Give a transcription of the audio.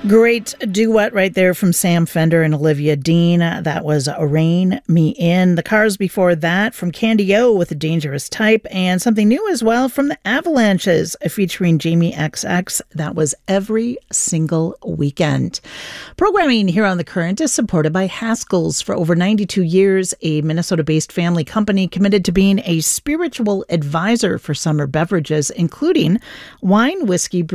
Great duet right there from Sam Fender and Olivia Dean. That was Rein Me In. The Cars before that from Candy O with A Dangerous Type, and something new as well from the Avalanches featuring Jamie XX. That was Every Single Weekend. Programming here on The Current is supported by Haskell's. For over 92 years, a Minnesota-based family company committed to being a spiritual advisor for summer beverages, including wine, whiskey,